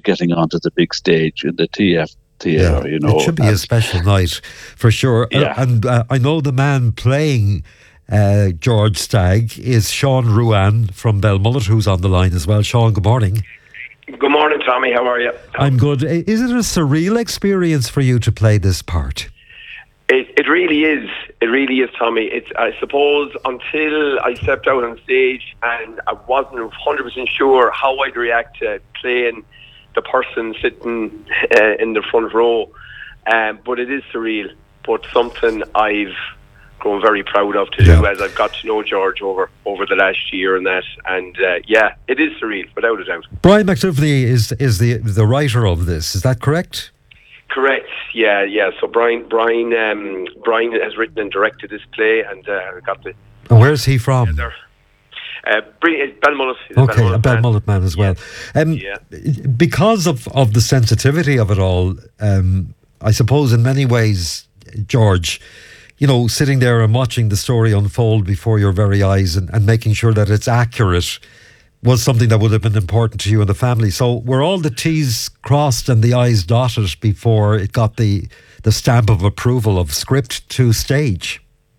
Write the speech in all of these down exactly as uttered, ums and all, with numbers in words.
getting onto the big stage in the T F theatre. Yeah, you know, it should be and, a special night for sure. Yeah. Uh, and uh, I know the man playing uh, George Stagg is Sean Ruan from Belmullet, who's on the line as well. Sean, good morning. Good morning, Tommy. How are you? I'm good. Is it a surreal experience for you to play this part? It, it really is. It really is, Tommy. It's, I suppose, until I stepped out on stage and I wasn't one hundred percent sure how I'd react to playing the person sitting uh, in the front row. Um, but it is surreal, but something I've grown very proud of to yeah. do as I've got to know George over, over the last year and that. And uh, yeah, it is surreal, without a doubt. Brian McDuffie is, is the, the writer of this. Is that correct? Correct. Yeah, yeah. So Brian, Brian, um, Brian has written and directed this play, and uh, got the. And where's he from? Uh, Belmullet. Okay, a Belmullet man as well. Yeah. Um, yeah. Because of, of the sensitivity of it all, um, I suppose in many ways, George, you know, sitting there and watching the story unfold before your very eyes and, and making sure that it's accurate was something that would have been important to you and the family. So were all the T's crossed and the I's dotted before it got the, the stamp of approval of script to stage?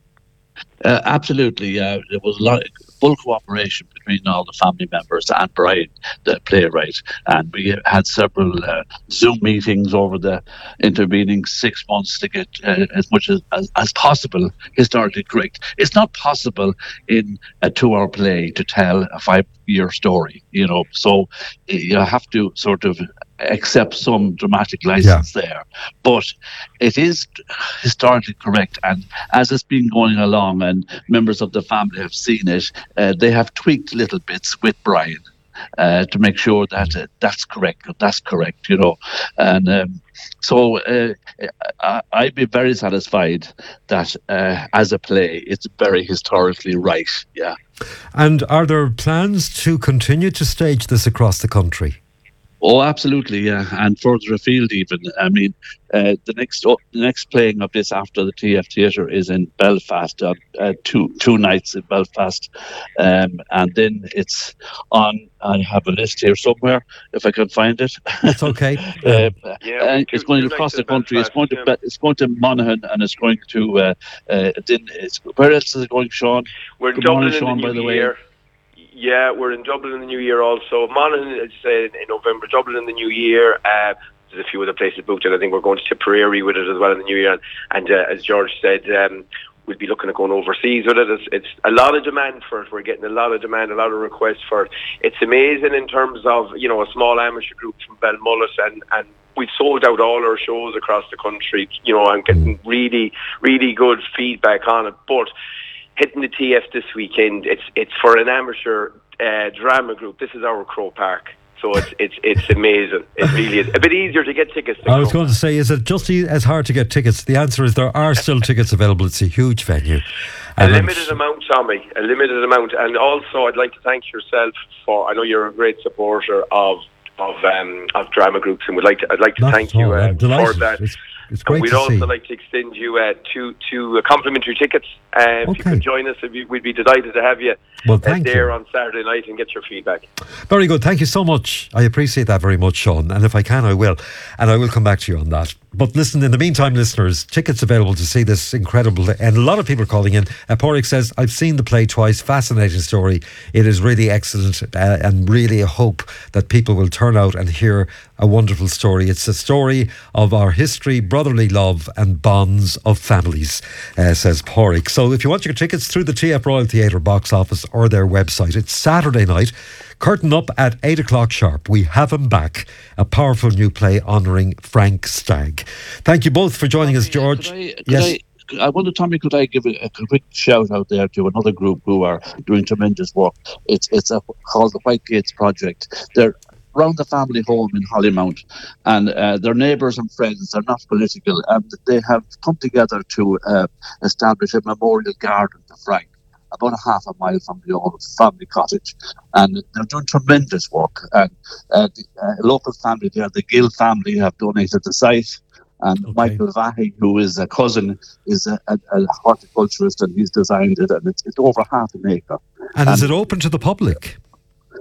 Uh, absolutely. Uh, there was a lot of full cooperation between all the family members and Brian, the playwright, and we had several uh, Zoom meetings over the intervening six months to get uh, as much as, as, as possible historically correct. It's not possible in a two-hour play to tell a five-year story, you know, so you have to sort of accept some dramatic license yeah. there, but it is historically correct, and as it's been going along and members of the family have seen it, uh, they have tweaked little bits with Brian uh, to make sure that uh, that's correct, that's correct, you know, and um, so uh, I, I'd be very satisfied that uh, as a play it's very historically right. Yeah. And are there plans to continue to stage this across the country? Oh, absolutely, yeah, and further afield even. I mean, uh, the next oh, the next playing of this after the T F Theatre is in Belfast, on uh, two two nights in Belfast, um, and then it's on. I have a list here somewhere if I can find it. It's okay. uh, yeah, uh, it's going across the country. Belfast, it's going to yeah. it's going to Monaghan, and it's going to uh, uh, then it's where else is it going, Sean? We're Good Dublin morning, Sean, in the by new the way. year. Yeah, we're in Dublin in the new year also. Monaghan, as you say, in November. Dublin in the new year. Uh, there's a few other places booked, and I think we're going to Tipperary with it as well in the new year. And uh, as George said, um, we'll be looking at going overseas with it. It's, it's a lot of demand for it. We're getting a lot of demand, a lot of requests for it. It's amazing in terms of, you know, a small amateur group from Belmullet, and, and we've sold out all our shows across the country, you know, and getting really, really good feedback on it. But hitting the T F this weekend, it's it's for an amateur uh, drama group. This is our Croke Park, so it's it's it's amazing. It really is a bit easier to get tickets. I was going to say, is it just e- as hard to get tickets? The answer is there are still tickets available. It's a huge venue. A limited amount, Tommy. A limited amount, and also I'd like to thank yourself for. I know you're a great supporter of of um, of drama groups, and would like to. I'd like to Not thank you uh, for that. It's, it's great and we'd to also see. like to extend you uh, two two uh, complimentary tickets. Uh, Okay. If you can join us, if you, we'd be delighted to have you Well, uh, thank there you. on Saturday night and get your feedback. Very good. Thank you so much. I appreciate that very much, Sean. And if I can, I will. And I will come back to you on that. But listen, in the meantime, listeners, tickets available to see this incredible, and a lot of people are calling in. Uh, Porrick says, I've seen the play twice. Fascinating story. It is really excellent, uh, and really a hope that people will turn out and hear a wonderful story. It's a story of our history, brotherly love and bonds of families, uh, says Porrick. So if you want your tickets, through the T F Royal Theatre box office or their website. It's Saturday night, curtain up at eight o'clock sharp. We have him back, a powerful new play honouring Frank Stagg. Thank you both for joining us, George. Could I, could yes. I, I wonder, Tommy, could I give a, a quick shout out there to another group who are doing tremendous work? It's it's a, called the White Gates Project. They're around the family home in Hollymount, and uh, their neighbours and friends, they're not political, and they have come together to uh, establish a memorial garden to Frank, about a half a mile from the old family cottage, and they're doing tremendous work. And uh, the uh, local family there, the Gill family, have donated the site, and Okay. Michael Vahy, who is a cousin, is a, a, a horticulturist, and he's designed it, and it's, it's over half an acre. And is and- it open to the public?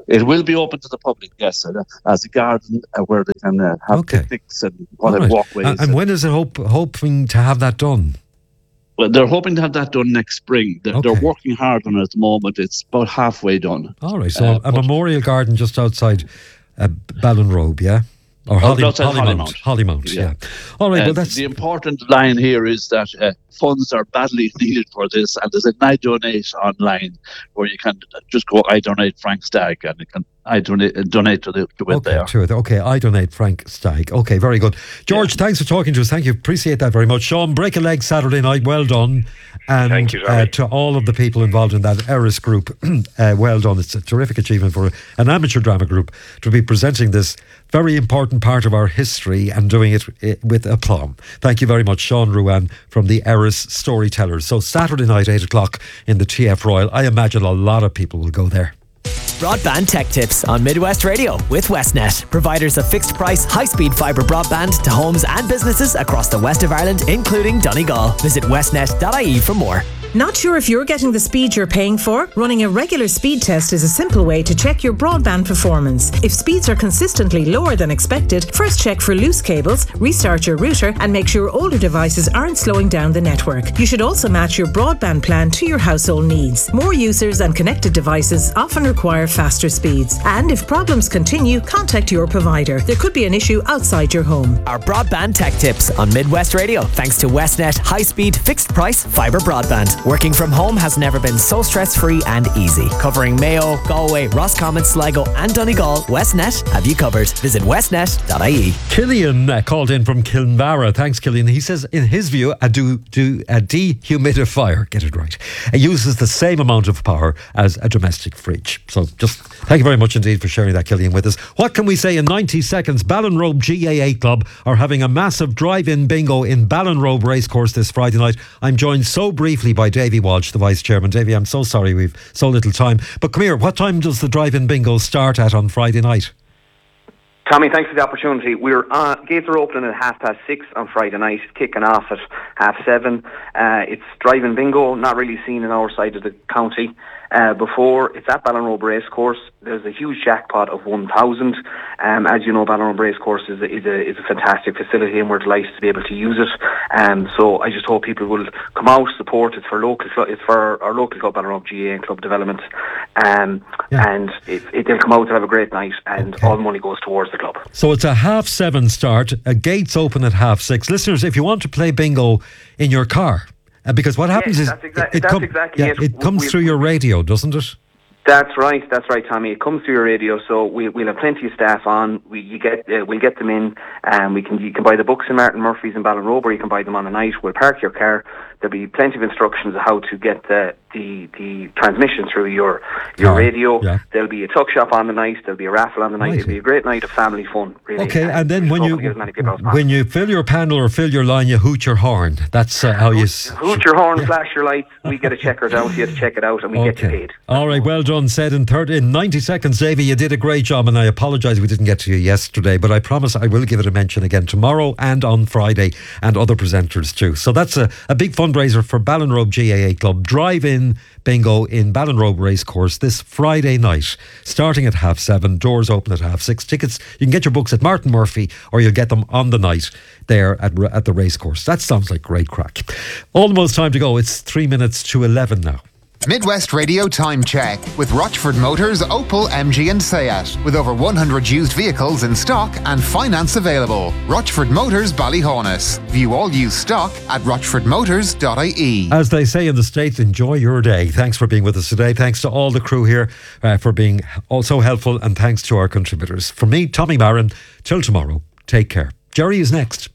It will be open to the public, yes, uh, as a garden uh, where they can uh, have Okay. picnics and whatever All right. walkways. And, and when is it hope, hoping to have that done? Well, they're hoping to have that done next spring. They're, Okay. they're working hard on it at the moment. It's about halfway done. All right, so Uh, a but- memorial garden just outside uh, Ballinrobe, yeah? Or Oh, Holly, outside Hollymount. Hollymount. Hollymount, Yeah. yeah. All right, Uh, well, that's... the important line here is that uh, funds are badly needed for this, and there's an I Donate online where you can just go I Donate Frank Stagg, and you can I donate uh, donate to the to it Okay, there. to it. Okay, I donate Frank Stagg. Okay, very good. George, thanks for talking to us. Thank you. Appreciate that very much. Sean, break a leg Saturday night. Well done. And Thank you, uh, Tommy. to all of the people involved in that Eris group, uh, well done. It's a terrific achievement for an amateur drama group to be presenting this very important part of our history and doing it uh, with aplomb. Thank you very much, Sean Ruan from the Eris Storytellers. So Saturday night, eight o'clock in the T F Royal. I imagine a lot of people will go there. Broadband Tech Tips on Midwest Radio with Westnet, providers of fixed price, high speed fibre broadband to homes and businesses across the west of Ireland, including Donegal. Visit westnet dot I E for more. Not sure if you're getting the speed you're paying for? Running a regular speed test is a simple way to check your broadband performance. If speeds are consistently lower than expected, first check for loose cables, restart your router, and make sure older devices aren't slowing down the network. You should also match your broadband plan to your household needs. More users and connected devices often require faster speeds. And if problems continue, contact your provider. There could be an issue outside your home. Our Broadband Tech Tips on Midwest Radio, thanks to Westnet high speed, fixed price fibre broadband. Working from home has never been so stress-free and easy. Covering Mayo, Galway, Roscommon, Sligo and Donegal, Westnet have you covered. Visit westnet dot I E. Killian uh, called in from Kilnvara. Thanks, Killian. He says, in his view, a, do, do, a dehumidifier, get it right, it uses the same amount of power as a domestic fridge. So just thank you very much indeed for sharing that, Killian, with us. What can we say in ninety seconds? Ballinrobe G A A Club are having a massive drive-in bingo in Ballinrobe Racecourse this Friday night. I'm joined so briefly by Davy Walsh, the Vice Chairman. Davy, I'm so sorry we've so little time. But come here, what time does the drive-in bingo start at on Friday night? Tommy, thanks for the opportunity. We're uh, gates are opening at half past six on Friday night, kicking off at half seven. Uh, it's drive-in bingo, not really seen in our side of the county uh, before. It's at Ballinrobe Racecourse. There's a huge jackpot of one thousand. Um, as you know, Ballinrobe Racecourse is a, is, a, is a fantastic facility, and we're delighted to be able to use it. Um, so I just hope people will come out, support. It's for local. It's for our local club, Ballinrobe G A A and Club Development. Um, Yeah. And it, it, they'll come out to have a great night, and Okay. all money goes towards the club. So it's a half seven start. Uh, gates open at half six. Listeners, if you want to play bingo in your car, uh, because what happens Yes, is that's exact- it, it, that's com- exactly yeah, it. it comes We- through your radio, doesn't it? That's right, that's right, Tommy. It comes through your radio, so we, we'll have plenty of staff on. We you get uh, we'll get them in, and we can you can buy the books in Martin Murphy's in Ballinrobe, or you can buy them on a night. We'll park your car. There'll be plenty of instructions on how to get the the, the transmission through your your Car, radio. yeah. There'll be a tuck shop on the night. There'll be a raffle on the night. Righty. It'll be a great night of family fun. Really. Okay, and then we're when hoping to you get as many people as possible. when you fill your panel or fill your line, you hoot your horn. That's uh, how you. s- Hoot your horn, flash your lights. We get a checker down to you to check it out, and we get you paid. All right, well done. Said in thirty, in ninety seconds, Davy. You did a great job, and I apologise we didn't get to you yesterday, but I promise I will give it a mention again tomorrow and on Friday, and other presenters too. So that's a, a big fundraiser for Ballinrobe G A A Club. Drive-in bingo in Ballinrobe Racecourse this Friday night, starting at half seven. Doors open at half six. Tickets, you can get your books at Martin Murphy, or you'll get them on the night there at at the racecourse. That sounds like great crack. Almost time to go. It's three minutes to eleven now. Midwest Radio Time Check with Rochford Motors, Opel, M G and Seat. With over one hundred used vehicles in stock and finance available. Rochford Motors, Ballyhonus. View all used stock at rochford motors dot I E. As they say in the States, enjoy your day. Thanks for being with us today. Thanks to all the crew here uh, for being also helpful, and thanks to our contributors. From me, Tommy Marin, till tomorrow, take care. Jerry is next.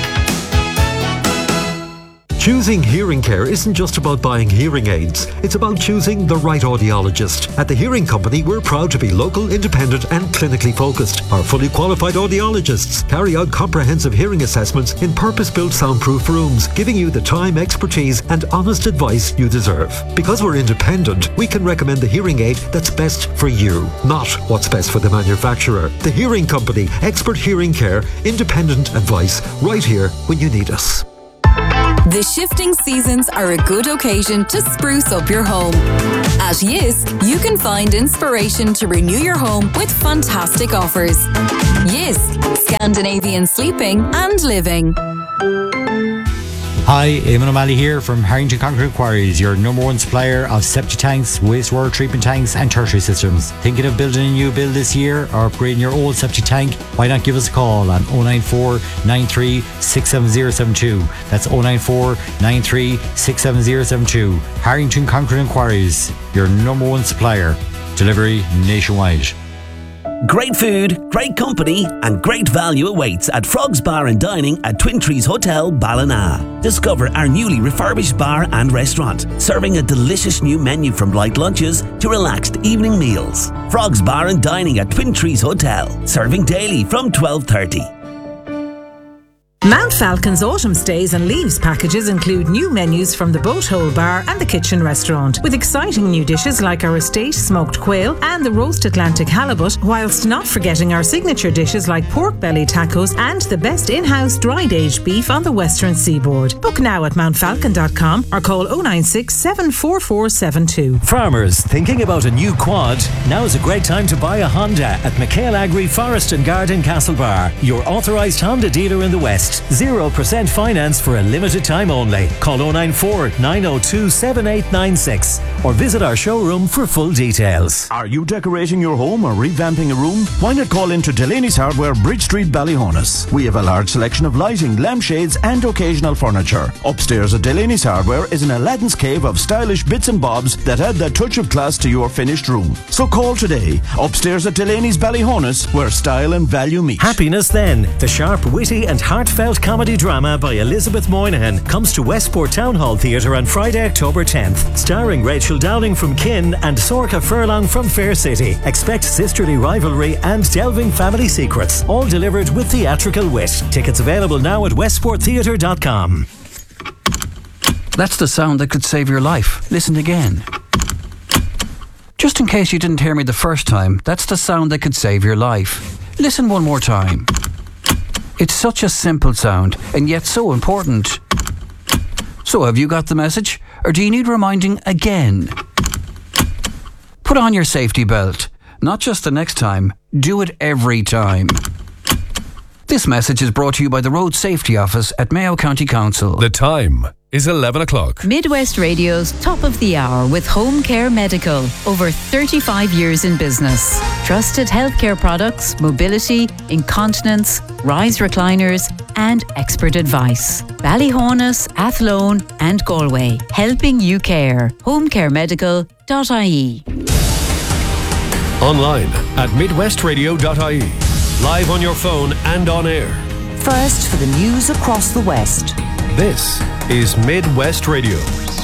Choosing hearing care isn't just about buying hearing aids. It's about choosing the right audiologist. At the Hearing Company, we're proud to be local, independent and clinically focused. Our fully qualified audiologists carry out comprehensive hearing assessments in purpose-built soundproof rooms, giving you the time, expertise and honest advice you deserve. Because we're independent, we can recommend the hearing aid that's best for you, not what's best for the manufacturer. The Hearing Company, expert hearing care, independent advice, right here when you need us. The shifting seasons are a good occasion to spruce up your home. At Yis, you can find inspiration to renew your home with fantastic offers. Yis, Scandinavian sleeping and living. Hi, Eamon O'Malley here from Harrington Concrete Quarries, your number one supplier of septic tanks, wastewater treatment tanks and tertiary systems. Thinking of building a new build this year or upgrading your old septic tank? Why not give us a call on oh nine four, nine three, six seven zero seven two. That's oh nine four, nine three, six seven zero seven two. Harrington Concrete Quarries, your number one supplier. Delivery nationwide. Great food, great company and great value awaits at Frogs Bar and Dining at Twin Trees Hotel, Ballina. Discover our newly refurbished bar and restaurant, serving a delicious new menu from light lunches to relaxed evening meals. Frogs Bar and Dining at Twin Trees Hotel, serving daily from twelve thirty. Mount Falcon's autumn stays and leaves packages include new menus from the Boathole Bar and the Kitchen Restaurant, with exciting new dishes like our estate smoked quail and the roast Atlantic halibut, whilst not forgetting our signature dishes like pork belly tacos and the best in-house dried aged beef on the western seaboard. Book now at mount falcon dot com or call oh nine six, seven four four seven two. Farmers thinking about a new quad? Now is a great time to buy a Honda at McHale Agri Forest and Garden Castlebar, your authorised Honda dealer in the West. zero percent finance for a limited time only. Call oh nine four, nine oh two, seven eight nine six or visit our showroom for full details. Are you decorating your home or revamping a room? Why not call into Delaney's Hardware, Bridge Street, Ballyhonus? We have a large selection of lighting, lampshades and occasional furniture. Upstairs at Delaney's Hardware is an Aladdin's cave of stylish bits and bobs that add that touch of class to your finished room. So call today. Upstairs at Delaney's Ballyhonus, where style and value meet. Happiness Then, the sharp, witty and heartfelt comedy drama by Elizabeth Moynihan, comes to Westport Town Hall Theatre on Friday, October tenth. Starring Rachel Dowling from Kin and Sorka Furlong from Fair City. Expect sisterly rivalry and delving family secrets, all delivered with theatrical wit. Tickets available now at westport theatre dot com. That's the sound that could save your life. Listen again. Just in case you didn't hear me the first time, that's the sound that could save your life. Listen one more time. It's such a simple sound, and yet so important. So have you got the message, or do you need reminding again? Put on your safety belt. Not just the next time, do it every time. This message is brought to you by the Road Safety Office at Mayo County Council. The time is eleven o'clock. Midwest Radio's Top of the Hour with Home Care Medical. Over thirty-five years in business. Trusted healthcare products, mobility, incontinence, rise recliners and expert advice. Ballyhonus, Athlone and Galway. Helping you care. home care medical dot I E. Online at midwest radio dot I E. Live on your phone and on air. First for the news across the West. This is Midwest Radio.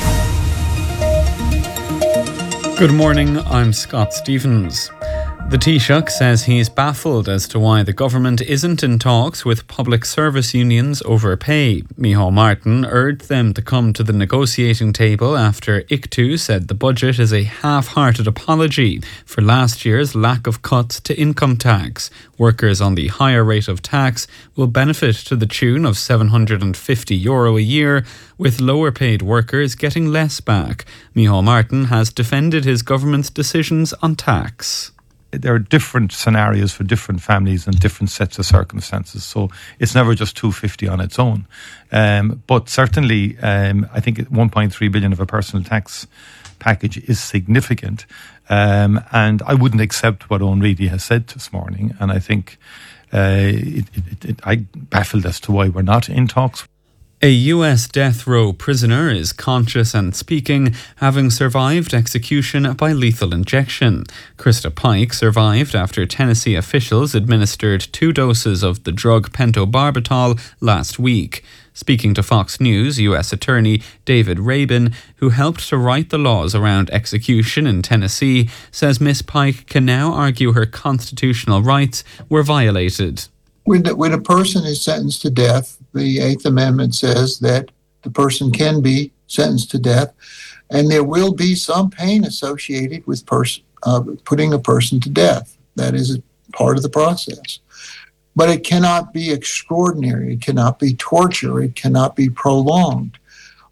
Good morning, I'm Scott Stevens. The Taoiseach says he is baffled as to why the government isn't in talks with public service unions over pay. Micheál Martin urged them to come to the negotiating table after I C T U said the budget is a half-hearted apology for last year's lack of cuts to income tax. Workers on the higher rate of tax will benefit to the tune of seven hundred fifty euro a year, with lower paid workers getting less back. Micheál Martin has defended his government's decisions on tax. There are different scenarios for different families and different sets of circumstances. So it's never just two hundred fifty on its own. Um, but certainly, um, I think one point three billion of a personal tax package is significant. Um, and I wouldn't accept what Owen Reedy has said this morning. And I think uh, it, it, it, I'm baffled as to why we're not in talks. A U S death row prisoner is conscious and speaking, having survived execution by lethal injection. Krista Pike survived after Tennessee officials administered two doses of the drug pentobarbital last week. Speaking to Fox News, U S Attorney David Rabin, who helped to write the laws around execution in Tennessee, says Miss Pike can now argue her constitutional rights were violated. When, the, when a person is sentenced to death, the Eighth Amendment says that the person can be sentenced to death, and there will be some pain associated with pers- uh, putting a person to death. That is a part of the process. But it cannot be extraordinary. It cannot be torture. It cannot be prolonged.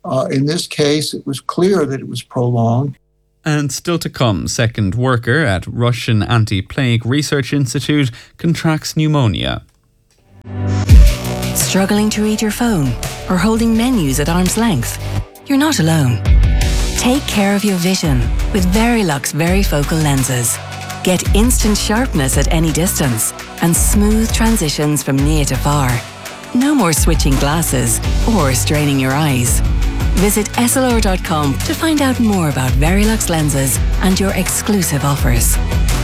Uh, in this case, it was clear that it was prolonged. And still to come, second worker at Russian Anti-Plague Research Institute contracts pneumonia. Struggling to read your phone or holding menus at arm's length? You're not alone. Take care of your vision with Verilux Varifocal lenses. Get instant sharpness at any distance and smooth transitions from near to far. No more switching glasses or straining your eyes. Visit S L R dot com to find out more about Verilux lenses and your exclusive offers.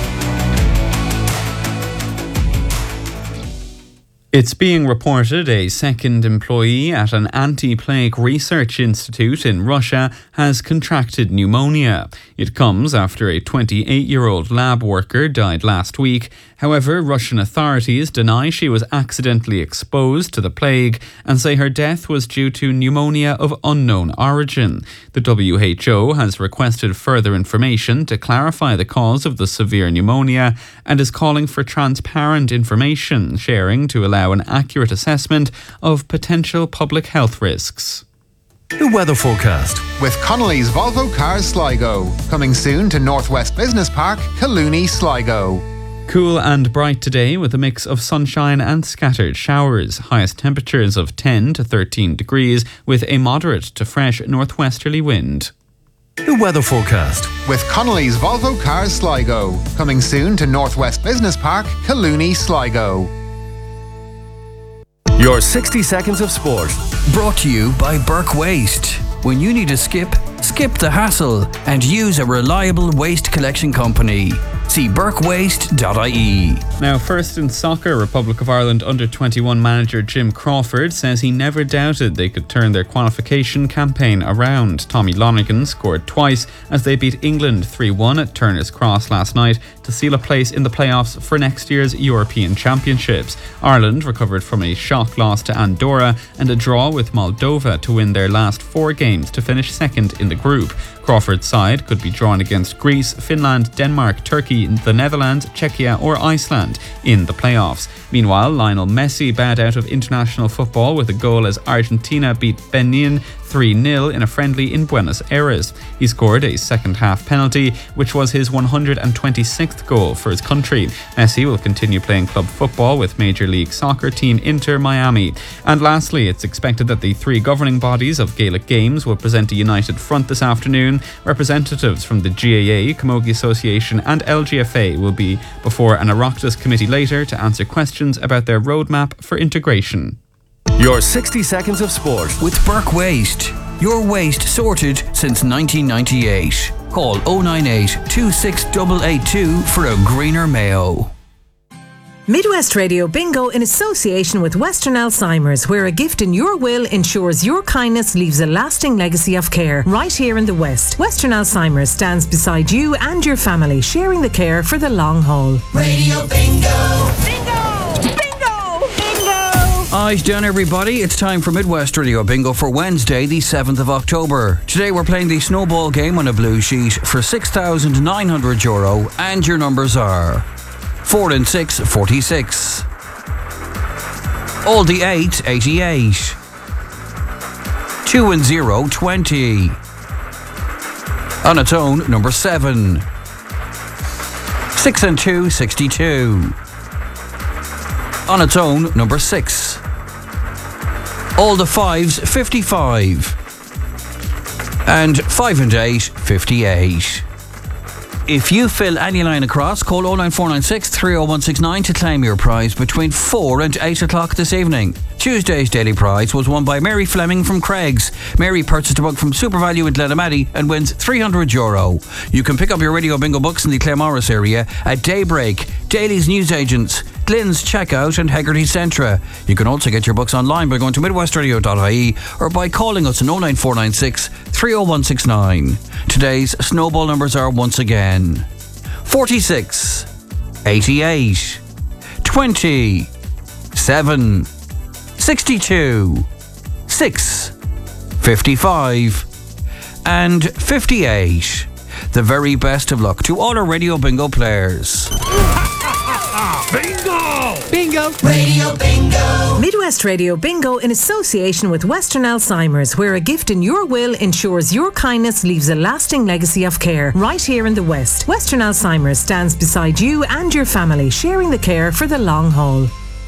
It's being reported a second employee at an anti-plague research institute in Russia has contracted pneumonia. It comes after a twenty-eight-year-old lab worker died last week. However, Russian authorities deny she was accidentally exposed to the plague and say her death was due to pneumonia of unknown origin. The W H O has requested further information to clarify the cause of the severe pneumonia and is calling for transparent information sharing to allow an accurate assessment of potential public health risks. The weather forecast. With Connolly's Volvo Cars Sligo. Coming soon to Northwest Business Park, Collooney, Sligo. Cool and bright today with a mix of sunshine and scattered showers. Highest temperatures of ten to thirteen degrees with a moderate to fresh northwesterly wind. The weather forecast. With Connolly's Volvo Cars Sligo. Coming soon to Northwest Business Park, Collooney, Sligo. Your sixty seconds of sport. Brought to you by Burke Waste. When you need to skip, skip the hassle and use a reliable waste collection company. See burke waste dot I E. Now, first in soccer, Republic of Ireland under twenty-one manager Jim Crawford says he never doubted they could turn their qualification campaign around. Tommy Lonergan scored twice as they beat England three one at Turner's Cross last night to seal a place in the playoffs for next year's European Championships. Ireland recovered from a shock loss to Andorra and a draw with Moldova to win their last four games to finish second in the group. Crawford's side could be drawn against Greece, Finland, Denmark, Turkey, the Netherlands, Czechia or Iceland in the playoffs. Meanwhile, Lionel Messi bowed out of international football with a goal as Argentina beat Benin three nil in a friendly in Buenos Aires. He scored a second-half penalty, which was his one hundred twenty-sixth goal for his country. Messi will continue playing club football with Major League Soccer team Inter Miami. And lastly, it's expected that the three governing bodies of Gaelic Games will present a united front this afternoon. Representatives from the G A A, Camogie Association and L G F A will be before an Oireachtas committee later to answer questions about their roadmap for integration. Your sixty seconds of sport. With Burke Waste. Your waste sorted since nineteen ninety-eight. Call oh nine eight, two six eight eight two for a greener Mayo. Midwest Radio Bingo in association with Western Alzheimer's, where a gift in your will ensures your kindness leaves a lasting legacy of care right here in the West. Western Alzheimer's stands beside you and your family, sharing the care for the long haul. Radio Bingo! Bingo! Bingo! Bingo! Eyes down, everybody. It's time for Midwest Radio Bingo for Wednesday, the seventh of October. Today we're playing the snowball game on a blue sheet for six thousand nine hundred euro, and your numbers are four and six, forty-six. All the eight, eighty-eight. Two and zero, twenty. On its own, number seven. Six and two, sixty-two. On its own, number six. All the fives, fifty-five. And five and eight, fifty-eight. If you fill any line across, call oh nine four nine six, three oh one six nine to claim your prize between four and eight o'clock this evening. Tuesday's daily prize was won by Mary Fleming from Craig's. Mary purchased a book from SuperValue in Glenamaddy and wins three hundred euro. You can pick up your Radio Bingo books in the Claremorris area at Daybreak, Daly's Newsagents, Glyn's Checkout and Hegarty Centra. You can also get your books online by going to midwest radio dot I E or by calling us on oh nine four nine six, three oh one six nine. Today's snowball numbers are once again forty-six, eighty-eight, twenty, seven, sixty-two, six, fifty-five and fifty-eight. The very best of luck to all our Radio Bingo players. Bingo! Bingo! Radio Bingo! Midwest Radio Bingo in association with Western Alzheimer's, where a gift in your will ensures your kindness leaves a lasting legacy of care right here in the West. Western Alzheimer's stands beside you and your family, sharing the care for the long haul.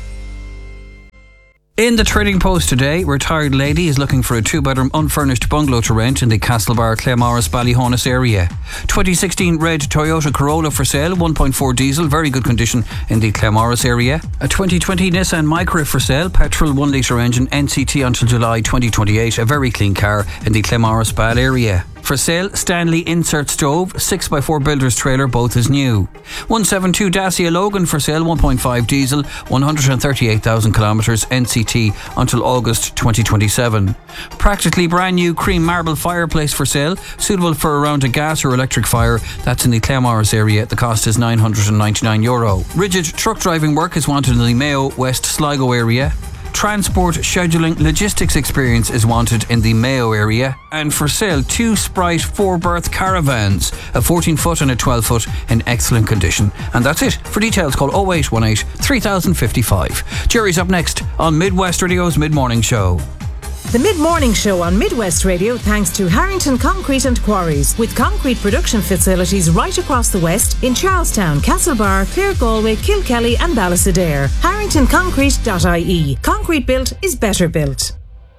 In the Trading Post today, retired lady is looking for a two-bedroom unfurnished bungalow to rent in the Castlebar, Claremorris, Ballyhonus area. twenty sixteen red Toyota Corolla for sale, one point four diesel, very good condition in the Claremorris area. A twenty twenty Nissan Micra for sale, petrol one litre engine, N C T until July twenty twenty-eight, a very clean car in the Claremorris, Bal area. For sale, Stanley Insert Stove, six by four builder's trailer, both is new. one seventy-two Dacia Logan for sale, one point five diesel, one hundred thirty-eight thousand kilometres, N C T until August twenty twenty-seven. Practically brand new cream marble fireplace for sale, suitable for around a gas or electric fire. That's in the Claremorris area. The cost is nine hundred ninety-nine euro. Rigid truck driving work is wanted in the Mayo West Sligo area. Transport scheduling logistics experience is wanted in the Mayo area. And for sale, two Sprite four berth caravans, a fourteen foot and a twelve foot in excellent condition. And that's it. For details, call oh eight one eight, three thousand fifty-five. Jerry's up next on Midwest Radio's Mid-Morning Show. The Mid-Morning Show on Midwest Radio thanks to Harrington Concrete and Quarries, with concrete production facilities right across the West in Charlestown, Castlebar, Clare Galway, Kilkelly and Ballysadare. harrington concrete dot I E. Concrete built is better built.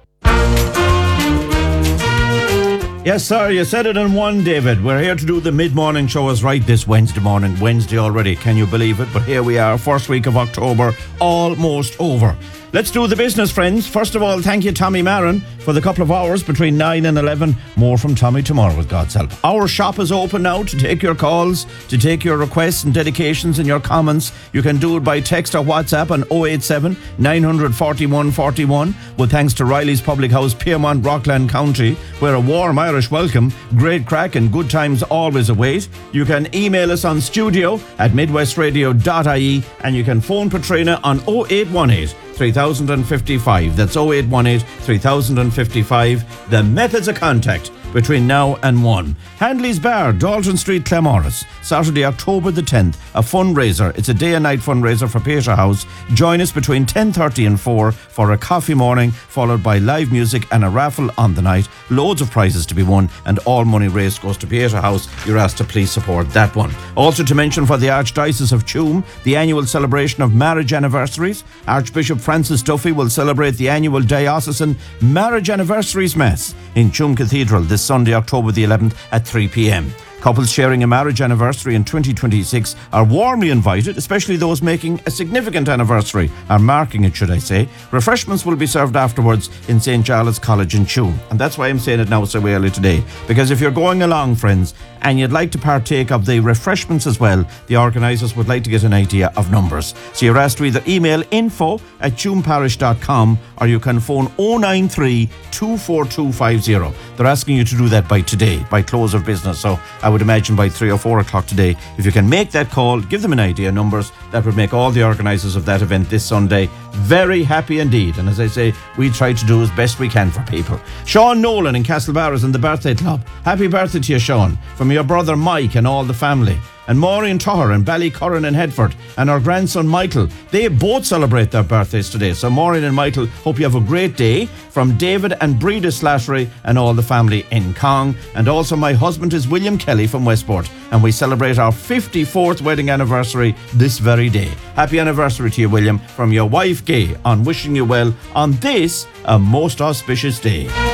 Yes, sir, you said it in one, David. We're here to do the mid-morning show as right this Wednesday morning. Wednesday already, can you believe it? But here we are, first week of October, almost over. Let's do the business, friends. First of all, thank you, Tommy Marin, for the couple of hours between nine and eleven. More from Tommy tomorrow, with God's help. Our shop is open now to take your calls, to take your requests and dedications and your comments. You can do it by text or WhatsApp on oh eight seven, nine four one, four one. With thanks to Riley's Public House, Piermont, Rockland County, where a warm Irish welcome, great crack and good times always await. You can email us on studio at midwest radio dot I E, and you can phone Patrina on oh eight one eight, three thousand fifty-five. That's oh eight one eight, three thousand fifty-five. The methods of contact between now and one. Handley's Bar, Dalton Street, Claremorris. Saturday, October the tenth, a fundraiser. It's a day and night fundraiser for Peterhouse. Join us between ten thirty and four for a coffee morning, followed by live music and a raffle on the night. Loads of prizes to be won, and all money raised goes to Peterhouse. You're asked to please support that one. Also to mention, for the Archdiocese of Tuam, the annual celebration of marriage anniversaries. Archbishop Francis Duffy will celebrate the annual Diocesan Marriage Anniversaries Mass in Tuam Cathedral this Sunday, October the eleventh at three p.m. Couples sharing a marriage anniversary in twenty twenty-six are warmly invited, especially those making a significant anniversary, or marking it, should I say. Refreshments will be served afterwards in Saint Giles College in Tuam. And that's why I'm saying it now so early today. Because if you're going along, friends, and you'd like to partake of the refreshments as well, the organisers would like to get an idea of numbers. So you're asked to either email info at tuamparish dot com, or you can phone oh nine three, two four two five oh. They're asking you to do that by today, by close of business. So I would imagine by three or four o'clock today. If you can make that call, give them an idea of numbers, that would make all the organisers of that event this Sunday very happy indeed. And as I say, we try to do as best we can for people. Sean Nolan in Castlebar is in the birthday club. Happy birthday to you, Sean, from your brother Mike and all the family. And Maureen Tuher and Ballycurran in Headford, and our grandson Michael. They both celebrate their birthdays today. So Maureen and Michael, hope you have a great day. From David and Breda Slattery and all the family in Cong. And also my husband is William Kelly from Westport, and we celebrate our fifty-fourth wedding anniversary this very day. Happy anniversary to you, William, from your wife Gay, on wishing you well on this, a most auspicious day.